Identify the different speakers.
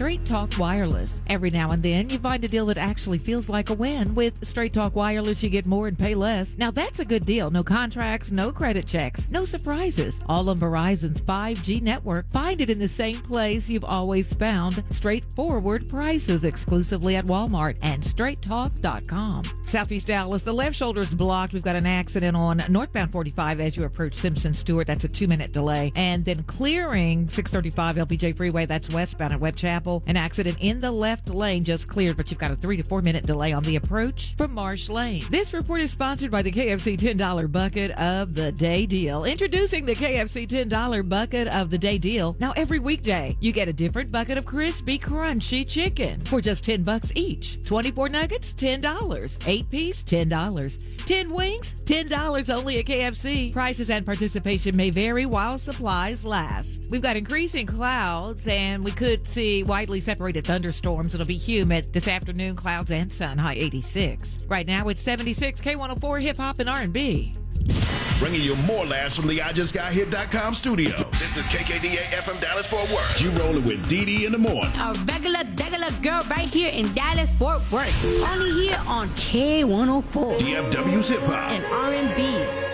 Speaker 1: Straight Talk Wireless. Every now and then, you find a deal that actually feels like a win. With Straight Talk Wireless, you get more and pay less. Now, that's a good deal. No contracts, no credit checks, no surprises. All on Verizon's 5G network. Find it in the same place you've always found. Straightforward prices exclusively at Walmart and straighttalk.com. Southeast Dallas, the left shoulder is blocked. We've got an accident on northbound 45 as you approach Simpson Stewart. That's a 2-minute delay. And then clearing 635 LBJ Freeway. That's westbound at Webb Chapel. An accident in the left lane just cleared, but you've got a 3 to 4 minute delay on the approach from Marsh Lane. This report is sponsored by the KFC $10 Bucket of the Day Deal. Introducing the KFC $10 Bucket of the Day Deal. Now, every weekday, you get a different bucket of crispy, crunchy chicken for just $10 each. 24 nuggets, $10. 8-piece, $10. 10 wings, $10 only at KFC. Prices and participation may vary while supplies last. We've got increasing clouds, and we could see widely separated thunderstorms. It'll be humid this afternoon, clouds and sun, high 86. Right now, it's 76, K104 Hip Hop and R&B.
Speaker 2: Bringing you more laughs from the IJustGotHit.com studios. This is KKDA FM Dallas Fort Worth. You rolling with Dee Dee in the morning.
Speaker 3: A regular girl right here in Dallas Fort Worth. Only here on K104.
Speaker 2: DFW's Hip Hop
Speaker 3: and R&B.